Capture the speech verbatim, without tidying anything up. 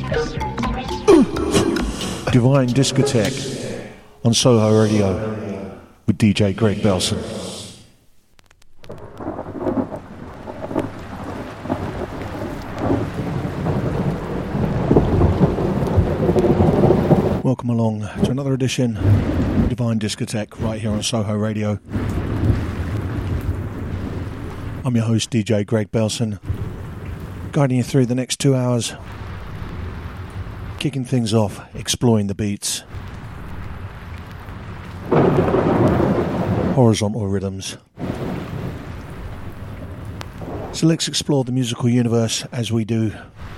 Divine Discotheque on Soho Radio with D J Greg Belson. Welcome along to another edition of Divine Discotheque right here on Soho Radio. I'm your host D J Greg Belson, guiding you through the next two hours, kicking things off, exploring the beats, horizontal rhythms. So let's explore the musical universe as we do